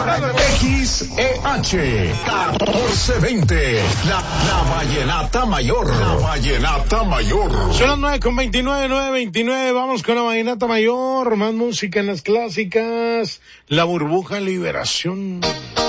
XEH 1420. La Vallenata Mayor. La Vallenata Mayor. Son las 9:29. Vamos con la Vallenata Mayor. Más música en las clásicas. La Burbuja Liberación.